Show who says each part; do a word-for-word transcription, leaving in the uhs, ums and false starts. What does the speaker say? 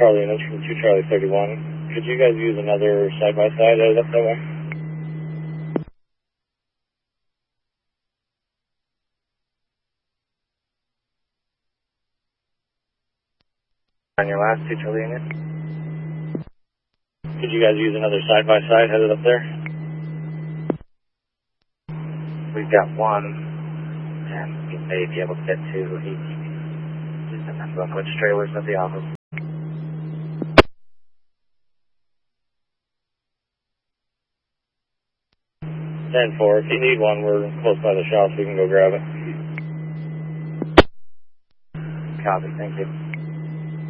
Speaker 1: Charlie units from two Charlie thirty-one. Could you guys use another side-by-side headed up that way? On your last two Charlie units? Could you guys use another side-by-side headed up there? We've got one, and we may be able to get to eighteen. Just depends on which trailers at the office. ten four, if you need one, we're close by the shop, so we can go grab it. Copy, thank you.